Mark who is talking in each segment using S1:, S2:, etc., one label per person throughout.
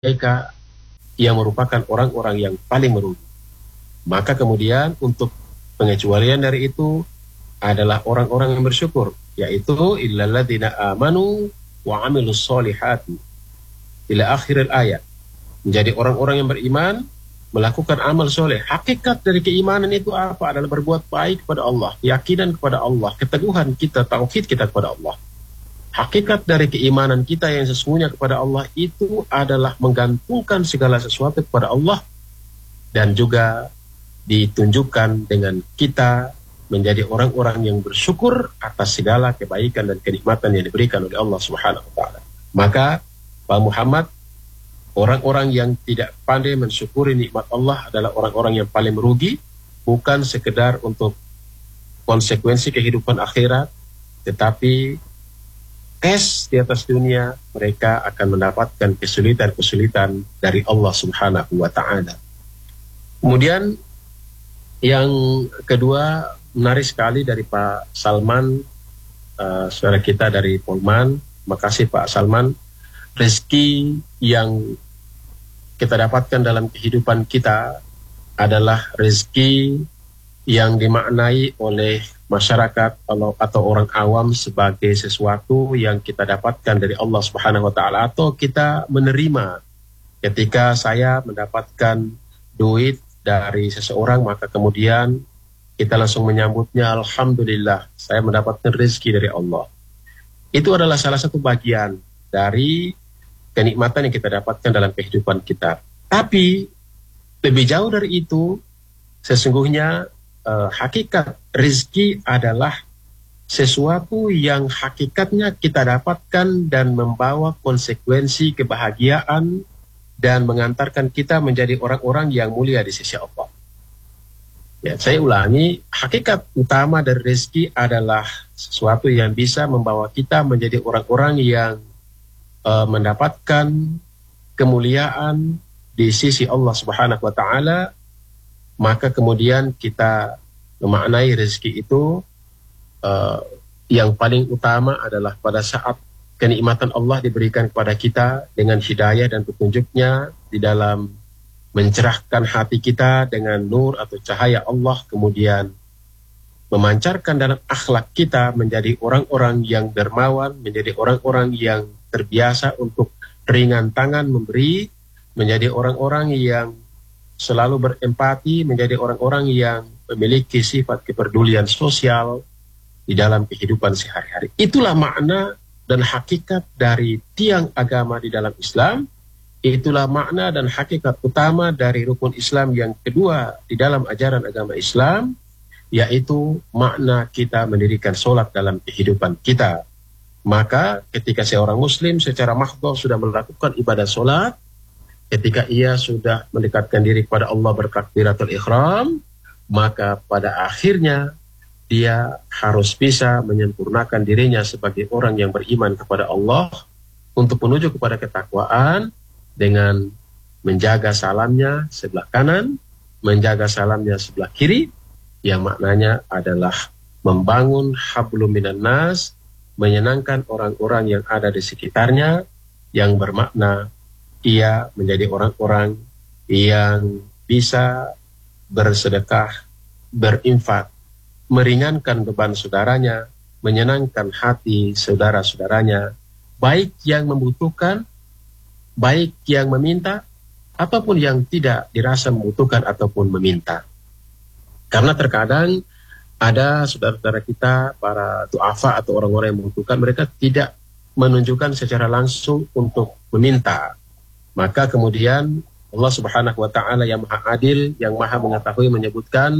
S1: mereka yang merupakan orang-orang yang paling merugi. Maka kemudian untuk pengecualian dari itu adalah orang-orang yang bersyukur, yaitu illalladzina amanu wa amilus solihati ila akhiril ayat. Menjadi orang-orang yang beriman, melakukan amal soleh. Hakikat dari keimanan itu apa? Adalah berbuat baik kepada Allah, keyakinan kepada Allah, keteguhan kita, tauhid kita kepada Allah. Hakikat dari keimanan kita yang sesungguhnya kepada Allah itu adalah menggantungkan segala sesuatu kepada Allah, dan juga ditunjukkan dengan kita menjadi orang-orang yang bersyukur atas segala kebaikan dan kenikmatan yang diberikan oleh Allah Subhanahu wa taala. Maka Pak Muhammad, orang-orang yang tidak pandai mensyukuri nikmat Allah adalah orang-orang yang paling merugi, bukan sekedar untuk konsekuensi kehidupan akhirat, tetapi tes di atas dunia mereka akan mendapatkan kesulitan-kesulitan dari Allah Subhanahu wa taala. Kemudian yang kedua, menarik sekali dari Pak Salman, saudara kita dari Polman. Makasih Pak Salman. Rezeki yang kita dapatkan dalam kehidupan kita adalah rezeki yang dimaknai oleh masyarakat atau orang awam sebagai sesuatu yang kita dapatkan dari Allah Subhanahu wa taala, atau kita menerima. Ketika saya mendapatkan duit dari seseorang, maka kemudian kita langsung menyambutnya, alhamdulillah, saya mendapatkan rezeki dari Allah. Itu adalah salah satu bagian dari kenikmatan yang kita dapatkan dalam kehidupan kita. Tapi lebih jauh dari itu, sesungguhnya hakikat rezeki adalah sesuatu yang hakikatnya kita dapatkan dan membawa konsekuensi kebahagiaan dan mengantarkan kita menjadi orang-orang yang mulia di sisi Allah. Ya, saya ulangi, hakikat utama dari rezeki adalah sesuatu yang bisa membawa kita menjadi orang-orang yang mendapatkan kemuliaan di sisi Allah Subhanahu wa taala. Maka kemudian kita memaknai rezeki itu yang paling utama adalah pada saat kenikmatan Allah diberikan kepada kita dengan hidayah dan petunjuknya di dalam mencerahkan hati kita dengan nur atau cahaya Allah, kemudian memancarkan dalam akhlak kita menjadi orang-orang yang dermawan, menjadi orang-orang yang terbiasa untuk ringan tangan memberi, menjadi orang-orang yang selalu berempati, menjadi orang-orang yang memiliki sifat kepedulian sosial di dalam kehidupan sehari-hari. Itulah makna dan hakikat dari tiang agama di dalam Islam. Itulah makna dan hakikat utama dari rukun Islam yang kedua di dalam ajaran agama Islam, yaitu makna kita mendirikan sholat dalam kehidupan kita. Maka ketika seorang muslim secara mahdhah sudah melakukan ibadah sholat, ketika ia sudah mendekatkan diri kepada Allah bertakbiratul ihram, maka pada akhirnya dia harus bisa menyempurnakan dirinya sebagai orang yang beriman kepada Allah untuk menuju kepada ketakwaan, dengan menjaga salamnya sebelah kanan, menjaga salamnya sebelah kiri, yang maknanya adalah membangun hablum minan nas, menyenangkan orang-orang yang ada di sekitarnya, yang bermakna ia menjadi orang-orang yang bisa bersedekah, berinfak, meringankan beban saudaranya, menyenangkan hati saudara-saudaranya, baik yang membutuhkan, baik yang meminta, ataupun yang tidak dirasa membutuhkan ataupun meminta. Karena terkadang ada saudara-saudara kita, para du'afa atau orang-orang yang membutuhkan, mereka tidak menunjukkan secara langsung untuk meminta. Maka kemudian Allah Subhanahu wa ta'ala yang maha adil, yang maha mengetahui, menyebutkan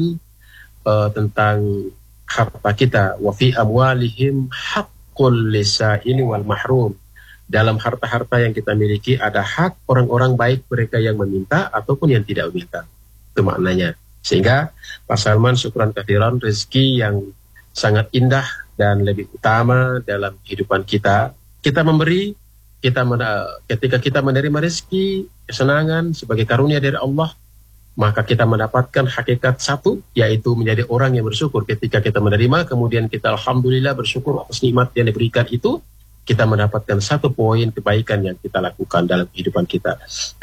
S1: tentang harta kita. Wa fi amwalihim haqqul lisaili wal mahrum. Dalam harta-harta yang kita miliki ada hak orang-orang baik, mereka yang meminta ataupun yang tidak meminta. Itu maknanya. Sehingga Pak Salman, syukran kathiran, rezeki yang sangat indah dan lebih utama dalam kehidupan kita. Kita memberi, ketika kita menerima rezeki, kesenangan sebagai karunia dari Allah, maka kita mendapatkan hakikat satu, yaitu menjadi orang yang bersyukur. Ketika kita menerima, kemudian kita alhamdulillah bersyukur atas nikmat yang diberikan itu, kita mendapatkan satu poin kebaikan yang kita lakukan dalam kehidupan kita.